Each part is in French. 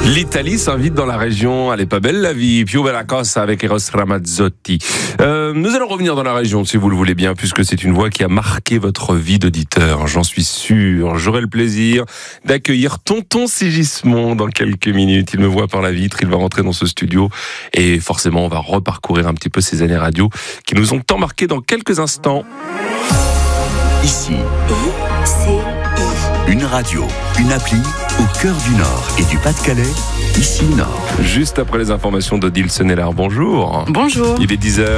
L'Italie s'invite dans la région. Elle est pas belle la vie. Più bella cosa avec Eros Ramazzotti. Nous allons revenir dans la région si vous le voulez bien, puisque c'est une voix qui a marqué votre vie d'auditeur. J'en suis sûr. J'aurai le plaisir d'accueillir Tonton Sigismond dans quelques minutes. Il me voit par la vitre. Il va rentrer dans ce studio et forcément on va reparcourir un petit peu ces années radio qui nous ont tant marqué dans quelques instants. Ici, une radio, une appli au cœur du Nord et du Pas-de-Calais, ici Nord. Juste après les informations d'Odile Senelard, bonjour. Bonjour. Il est 10h.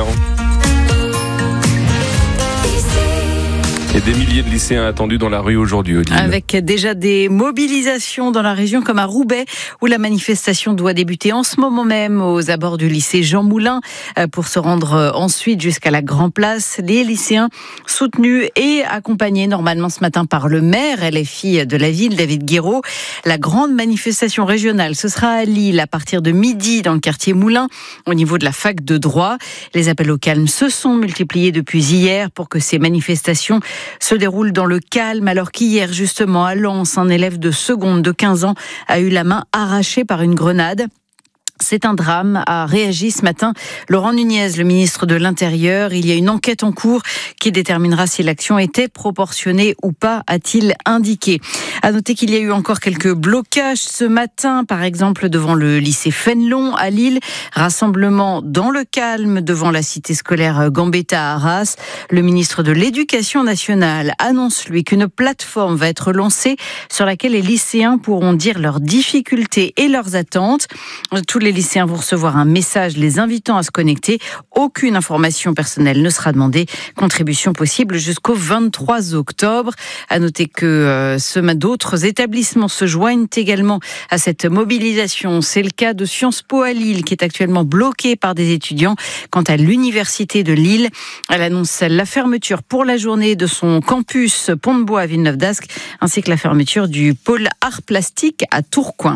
Et des milliers de lycéens attendus dans la rue aujourd'hui, Odile. Avec déjà des mobilisations dans la région comme à Roubaix, où la manifestation doit débuter en ce moment même aux abords du lycée Jean Moulin pour se rendre ensuite jusqu'à la Grand Place. Les lycéens soutenus et accompagnés normalement ce matin par le maire LFI de la ville, David Guiraud. La grande manifestation régionale, ce sera à Lille à partir de midi dans le quartier Moulin, au niveau de la fac de droit. Les appels au calme se sont multipliés depuis hier pour que ces manifestations se déroule dans le calme, alors qu'hier, justement, à Lens, un élève de seconde de 15 ans a eu la main arrachée par une grenade. C'est un drame, a réagi ce matin Laurent Nunez, le ministre de l'Intérieur. Il y a une enquête en cours qui déterminera si l'action était proportionnée ou pas, a-t-il indiqué. À noter qu'il y a eu encore quelques blocages ce matin, par exemple devant le lycée Fénelon à Lille, rassemblement dans le calme devant la cité scolaire Gambetta à Arras. Le ministre de l'Éducation nationale annonce, lui, qu'une plateforme va être lancée sur laquelle les lycéens pourront dire leurs difficultés et leurs attentes. Tous les lycéens vont recevoir un message les invitant à se connecter. Aucune information personnelle ne sera demandée. Contribution possible jusqu'au 23 octobre. À noter que d'autres établissements se joignent également à cette mobilisation. C'est le cas de Sciences Po à Lille qui est actuellement bloqué par des étudiants. Quant à l'université de Lille, elle annonce la fermeture pour la journée de son campus Pont-de-Bois à Villeneuve-d'Ascq ainsi que la fermeture du pôle art plastique à Tourcoing.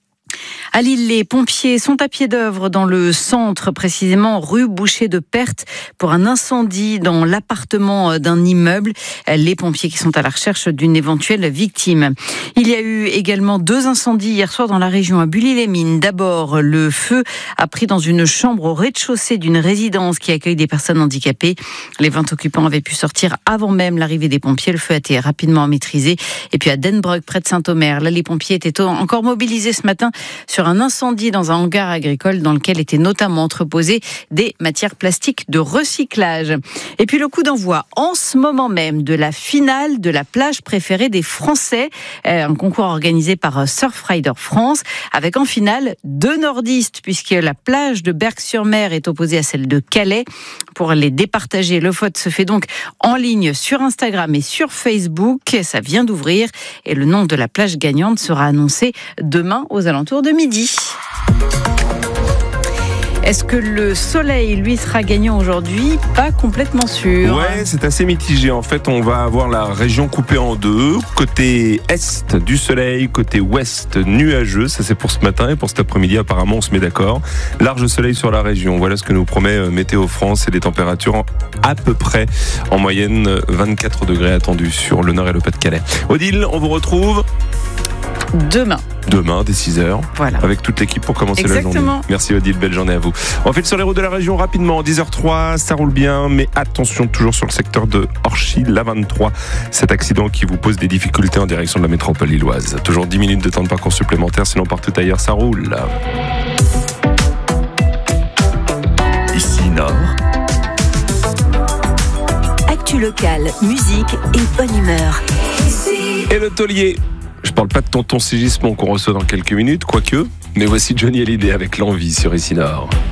À Lille, les pompiers sont à pied d'œuvre dans le centre, précisément rue Boucher de Perthes, pour un incendie dans l'appartement d'un immeuble. Les pompiers qui sont à la recherche d'une éventuelle victime. Il y a eu également 2 incendies hier soir dans la région à Bully-les-Mines. D'abord, le feu a pris dans une chambre au rez-de-chaussée d'une résidence qui accueille des personnes handicapées. Les 20 occupants avaient pu sortir avant même l'arrivée des pompiers. Le feu a été rapidement maîtrisé. Et puis à Denbroek, près de Saint-Omer, là les pompiers étaient encore mobilisés ce matin sur un incendie dans un hangar agricole dans lequel étaient notamment entreposées des matières plastiques de recyclage. Et puis le coup d'envoi en ce moment même de la finale de la plage préférée des Français, un concours organisé par Surfrider France, avec en finale 2 nordistes, puisque la plage de Berck-sur-Mer est opposée à celle de Calais. Pour les départager, le vote se fait donc en ligne sur Instagram et sur Facebook. Ça vient d'ouvrir et le nom de la plage gagnante sera annoncé demain aux alentours de midi. Est-ce que le soleil, lui, sera gagnant aujourd'hui ? Pas complètement sûr. Ouais, c'est assez mitigé. En fait, on va avoir la région coupée en 2. Côté est du soleil, côté ouest nuageux. Ça, c'est pour ce matin et pour cet après-midi. Apparemment, on se met d'accord. Large soleil sur la région. Voilà ce que nous promet Météo France et des températures à peu près en moyenne 24 degrés attendus sur le nord et le Pas-de-Calais. Odile, on vous retrouve demain dès 6h, voilà, avec toute l'équipe pour commencer la journée. Merci Odile, belle journée à vous. On fait sur les routes de la région rapidement, 10h03, ça roule bien, mais attention toujours sur le secteur de Orchy, la 23, cet accident qui vous pose des difficultés en direction de la métropole lilloise. Toujours 10 minutes de temps de parcours supplémentaire, sinon partout ailleurs ça roule. Ici Nord. Actu locale, musique et bonne humeur. Et le taulier. Je parle pas de Tonton Sigismond qu'on reçoit dans quelques minutes, quoique, mais voici Johnny Hallyday avec l'envie sur Ici Nord.